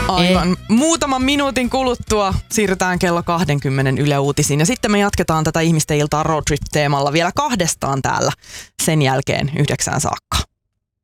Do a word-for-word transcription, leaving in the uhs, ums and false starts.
Aivan. Ei. Muutaman minuutin kuluttua siirrytään kello kaksikymmentä Yle Uutisiin ja sitten me jatketaan tätä ihmisten iltaa road trip -teemalla vielä kahdestaan täällä sen jälkeen yhdeksään saakka.